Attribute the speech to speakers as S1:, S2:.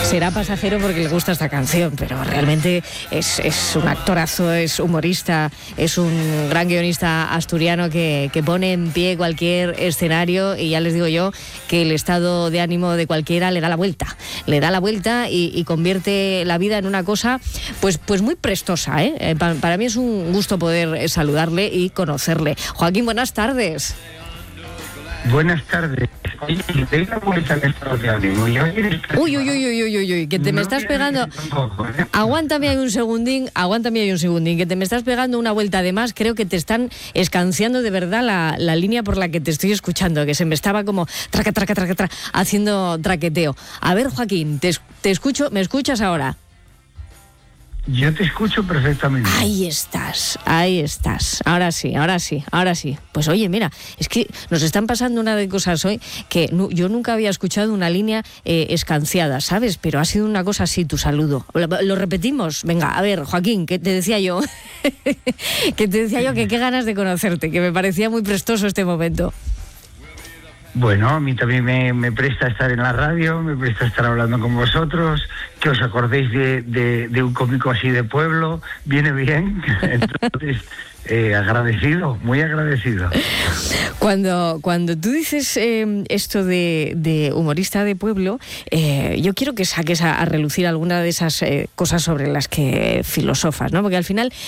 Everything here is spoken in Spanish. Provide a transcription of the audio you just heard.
S1: será pasajero porque le gusta esta canción, pero realmente es un actorazo, es humorista, es un gran guionista asturiano que pone en pie cualquier escenario, y ya les digo yo que el estado de ánimo de cualquiera le da la vuelta y convierte la vida en una cosa pues muy prestosa, ¿eh? Para mí es un gusto poder saludarle y conocerle. Joaquín, buenas tardes.
S2: Buenas tardes. Oye, te doy la vuelta al estado de ánimo.
S1: Uy, que te me estás pegando. Aguántame ahí un segundín, que te me estás pegando una vuelta de más. Creo que te están escanciando de verdad la línea por la que te estoy escuchando, que se me estaba como haciendo traqueteo. A ver, Joaquín, te escucho, ¿me escuchas ahora?
S2: Yo te escucho perfectamente.
S1: Ahí estás. Ahora sí. Pues oye, mira, es que nos están pasando una de cosas hoy que yo nunca había escuchado una línea escanciada, ¿sabes? Pero ha sido una cosa así, tu saludo. Lo repetimos. Venga, a ver, Joaquín, que te decía yo que qué ganas de conocerte, que me parecía muy prestoso este momento.
S2: Bueno, a mí también me presta estar en la radio, me presta estar hablando con vosotros, que os acordéis de un cómico así de pueblo, viene bien. Entonces, agradecido, muy agradecido.
S1: Cuando tú dices esto de humorista de pueblo, yo quiero que saques a relucir alguna de esas cosas sobre las que filosofas, ¿no? Porque al final